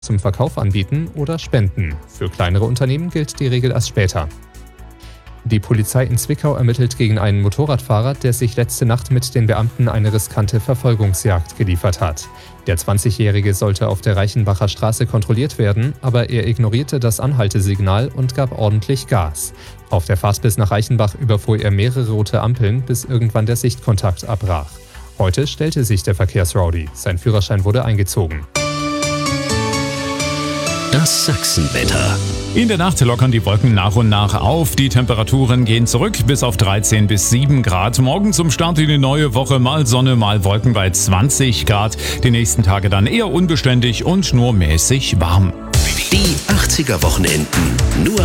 zum Verkauf anbieten oder spenden. Für kleinere Unternehmen gilt die Regel erst später. Die Polizei in Zwickau ermittelt gegen einen Motorradfahrer, der sich letzte Nacht mit den Beamten eine riskante Verfolgungsjagd geliefert hat. Der 20-Jährige sollte auf der Reichenbacher Straße kontrolliert werden, aber er ignorierte das Anhaltesignal und gab ordentlich Gas. Auf der Fahrt bis nach Reichenbach überfuhr er mehrere rote Ampeln, bis irgendwann der Sichtkontakt abbrach. Heute stellte sich der Verkehrsrowdy. Sein Führerschein wurde eingezogen. Das Sachsenwetter. In der Nacht lockern die Wolken nach und nach auf. Die Temperaturen gehen zurück bis auf 13 bis 7 Grad. Morgen zum Start in die neue Woche mal Sonne, mal Wolken bei 20 Grad. Die nächsten Tage dann eher unbeständig und nur mäßig warm. Die 80er Wochenenden. Nur